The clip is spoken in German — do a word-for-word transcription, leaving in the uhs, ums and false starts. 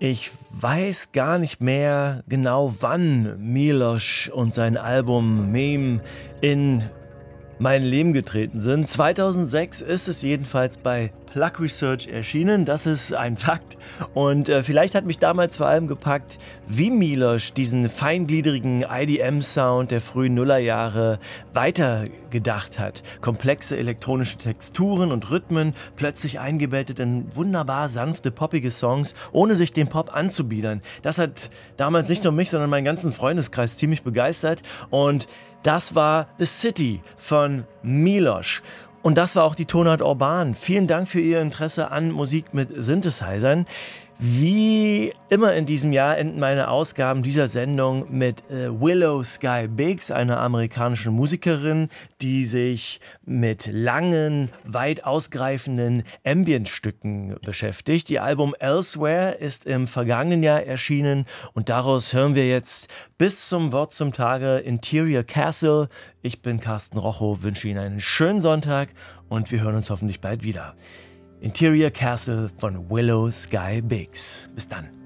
Ich weiß gar nicht mehr genau, wann Miloš und sein Album Meme in mein Leben getreten sind. zweitausendsechs ist es jedenfalls bei Plug Research erschienen, das ist ein Fakt. Und äh, vielleicht hat mich damals vor allem gepackt, wie Miloš diesen feingliedrigen I D M-Sound der frühen Nullerjahre weitergedacht hat. Komplexe elektronische Texturen und Rhythmen, plötzlich eingebettet in wunderbar sanfte, poppige Songs, ohne sich dem Pop anzubiedern. Das hat damals nicht nur mich, sondern meinen ganzen Freundeskreis ziemlich begeistert. Und das war The City von Miloš. Und das war auch die Tonart Urban. Vielen Dank für Ihr Interesse an Musik mit Synthesizern. Wie immer in diesem Jahr enden meine Ausgaben dieser Sendung mit äh, Willow Sky Biggs, einer amerikanischen Musikerin, die sich mit langen, weit ausgreifenden Ambient-Stücken beschäftigt. Ihr Album Elsewhere ist im vergangenen Jahr erschienen und daraus hören wir jetzt bis zum Wort zum Tage Interior Castle. Ich bin Carsten Rochow, wünsche Ihnen einen schönen Sonntag und wir hören uns hoffentlich bald wieder. Interior Castle von Willow Sky Biggs. Bis dann.